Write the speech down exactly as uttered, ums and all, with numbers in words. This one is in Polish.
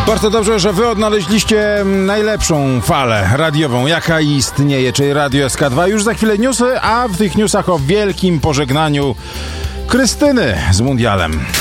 Bardzo dobrze, że wy odnaleźliście najlepszą falę radiową, jaka istnieje, czyli Radio S K dwa. Już za chwilę newsy, a w tych newsach o wielkim pożegnaniu Krystyny z mundialem.